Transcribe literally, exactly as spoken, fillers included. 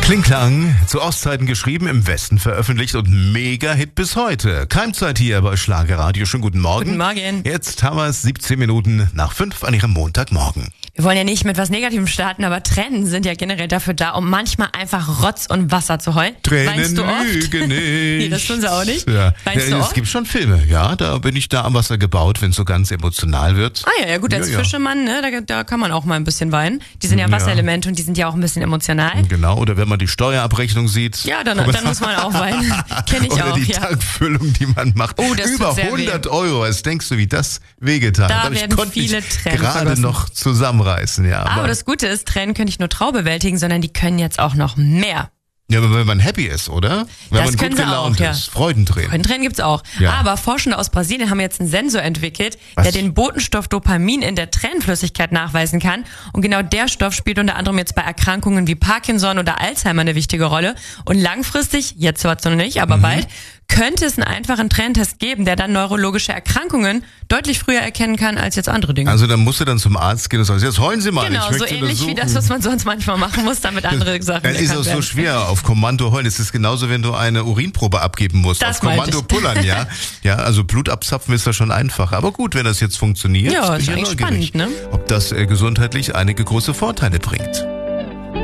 Klingklang, zu Ostzeiten geschrieben, im Westen veröffentlicht und Mega-Hit bis heute. Keimzeit hier bei Schlagerradio. Schönen guten Morgen. Guten Morgen. Jetzt haben wir es siebzehn Minuten nach fünf an Ihrem Montagmorgen. Wir wollen ja nicht mit was Negativem starten, aber Tränen sind ja generell dafür da, um manchmal einfach Rotz und Wasser zu heulen. Tränen Weinst du oft? lügen nicht. Nee, das tun sie auch nicht. Ja. Weinst ja, du es oft? gibt schon Filme, ja, da bin ich da am Wasser gebaut, wenn es so ganz emotional wird. Ah ja, ja gut, als Ja, ja. Fischemann, ne, da, da kann man auch mal ein bisschen weinen. Die sind ja Ja. Wasserelemente und die sind ja auch ein bisschen emotional. Genau, oder wenn man die Steuerabrechnung sieht. Ja, dann, dann muss man auch weinen. Kenn ich oder auch, die ja. Tankfüllung, die man macht. Oh, das Über tut sehr hundert Euro, was denkst du, wie das wehgetan Da hat? Aber werden ich konnte viele mich Tränen gerade vergossen. noch zusammenreißen, ja. Aber das Gute ist, Tränen können nicht nur Trauer bewältigen, sondern die können jetzt auch noch mehr. Ja, aber wenn man happy ist, oder? Wenn Das man können gut sie gelaunt auch, ja. ist. Freudentränen. Freudentränen gibt's auch. Ja. Aber Forschende aus Brasilien haben jetzt einen Sensor entwickelt, Was? der den Botenstoff Dopamin in der Tränenflüssigkeit nachweisen kann. Und genau der Stoff spielt unter anderem jetzt bei Erkrankungen wie Parkinson oder Alzheimer eine wichtige Rolle. Und langfristig, jetzt zwar noch nicht, aber Mhm. bald, könnte es einen einfachen Tränentest geben, der dann neurologische Erkrankungen deutlich früher erkennen kann als jetzt andere Dinge. Also dann musst du dann zum Arzt gehen und sagst, jetzt heulen Sie mal. Genau, ich so möchte ähnlich wie untersuchen. das, was man sonst manchmal machen muss, damit andere Sachen Dann ist erkannt es so werden. schwer, auf Kommando heulen. Es ist genauso, wenn du eine Urinprobe abgeben musst. Das auf Kommando meinte ich. pullern, ja. Ja, also Blut abzapfen ist ja schon einfach. Aber gut, wenn das jetzt funktioniert, Ja, bin ist ich eigentlich neugierig, spannend, ne? ob das äh, gesundheitlich einige große Vorteile bringt.